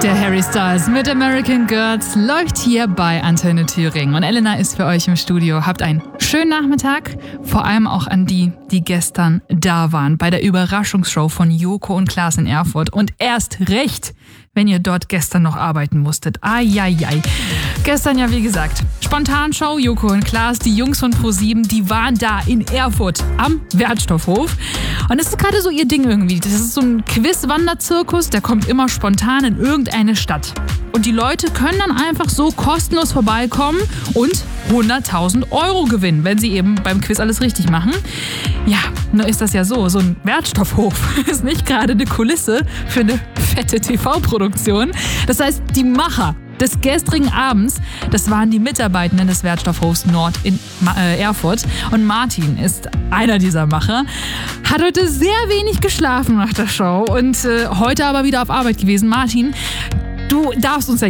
Der Harry Styles mit American Girls läuft hier bei Antenne Thüringen. Und Elena ist für euch im Studio. Habt einen schönen Nachmittag. Vor allem auch an die gestern da waren bei der Überraschungsshow von Joko und Klaas in Erfurt. Und erst recht, wenn ihr dort gestern noch arbeiten musstet. Ai. Gestern ja, wie gesagt, Spontanshow, Joko und Klaas, die Jungs von ProSieben, die waren da in Erfurt am Wertstoffhof. Und das ist gerade so ihr Ding irgendwie. Das ist so ein Quiz-Wanderzirkus, der kommt immer spontan in irgendeine Stadt. Und die Leute können dann einfach so kostenlos vorbeikommen und 100.000 Euro gewinnen, wenn sie eben beim Quiz alles richtig machen. Ja, nur ist das ja so ein Wertstoffhof ist nicht gerade eine Kulisse für eine fette TV-Produktion. Das heißt, die Macher des gestrigen Abends, das waren die Mitarbeitenden des Wertstoffhofs Nord in Erfurt. Und Martin ist einer dieser Macher, hat heute sehr wenig geschlafen nach der Show und heute aber wieder auf Arbeit gewesen. Martin, du darfst uns ja